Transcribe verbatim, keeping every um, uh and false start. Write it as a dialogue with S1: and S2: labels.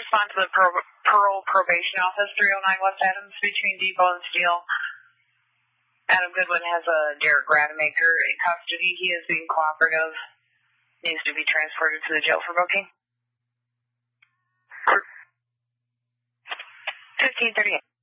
S1: respond to the pro- parole probation office, three oh nine West Adams, between Depot and Steele. Adam Goodwin has a Derek Rademacher in custody. He is being cooperative. Needs to be transported to the jail for booking. fifteen thirty-eight.